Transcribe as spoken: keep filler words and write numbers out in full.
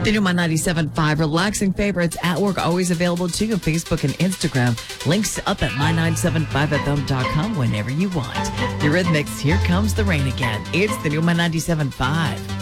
The new My ninety-seven point five relaxing favorites at work, always available to you on Facebook and Instagram. Links up at my nine seven five f m dot com whenever you want. Eurythmics, Here Comes the Rain Again. It's the new My ninety-seven point five.